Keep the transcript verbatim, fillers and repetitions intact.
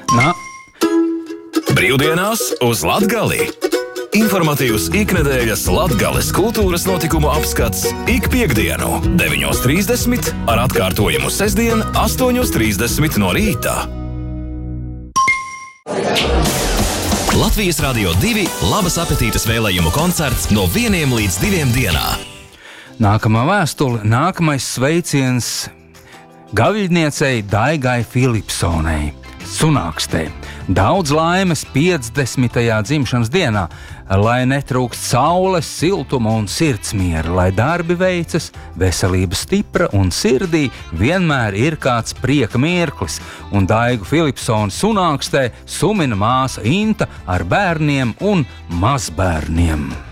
Nā. Brīvdienās uz Latgali. Informatīvs iknedēļas Latgales kultūras notikumu apskats ik piektdienu deviņos trīsdesmit ar atkārtojumu sestdien astoņos trīsdesmit no rīta. Latvijas Radio divi labas apetītes vēlējumu koncerts no vieniem līdz diviem dienā. Nākamā vēstule, nākamais sveiciens gaviļniecei Daigai Filipsonei, Sunākstē. Daudz laimes piecdesmitajā dzimšanas dienā, lai netrūkst saules, siltuma un sirdsmiera, lai darbi veicas, veselība stipra un sirdī vienmēr ir kāds prieka mirklis. Un Daigu Filipsoni Sunākstē sumina māsa Inta ar bērniem un mazbērniem.